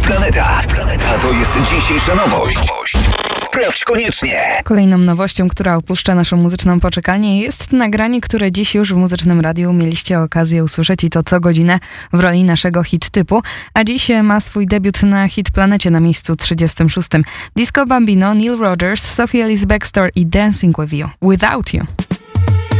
Planeta. A to jest dzisiejsza nowość. Sprawdź koniecznie. Kolejną nowością, która opuszcza naszą muzyczną poczekalnię, jest nagranie, które dziś już w Muzycznym Radiu mieliście okazję usłyszeć i to co godzinę w roli naszego hit typu. A dziś ma swój debiut na Hit Planecie na miejscu 36. Disco Bambino, Neil Rogers, Sophie Ellis Bextor i Dancing With You. Without You.